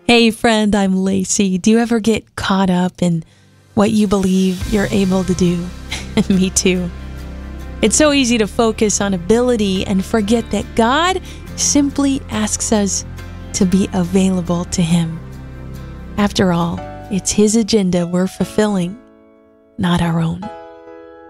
Hey friend, I'm Lacey. Do you ever get caught up in what you believe you're able to do? Me too. It's so easy to focus on ability and forget that God simply asks us to be available to Him. After all, it's His agenda we're fulfilling, not our own.